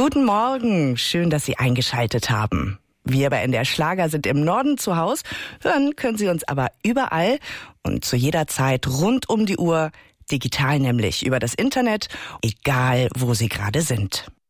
Guten Morgen, schön, dass Sie eingeschaltet haben. Wir bei NDR Schlager sind im Norden zu Hause, hören können Sie uns aber überall und zu jeder Zeit rund um die Uhr, digital nämlich über das Internet, egal wo Sie gerade sind.